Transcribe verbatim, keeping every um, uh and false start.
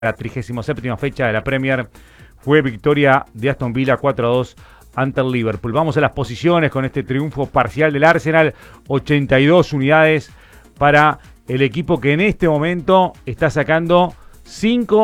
La trigésima séptima fecha de la Premier fue victoria de Aston Villa cuatro a dos ante el Liverpool. Vamos a las posiciones con este triunfo parcial del Arsenal, ochenta y dos unidades para el equipo que en este momento está sacando cinco